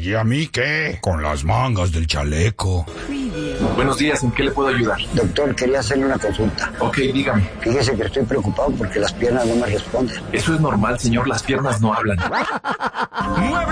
¿Y a mí qué? Con las mangas del chaleco. Buenos días, ¿en qué le puedo ayudar? Doctor, quería hacerle una consulta. Ok, dígame. Fíjese que estoy preocupado porque las piernas no me responden. Eso es normal, señor, las piernas no hablan. Mueve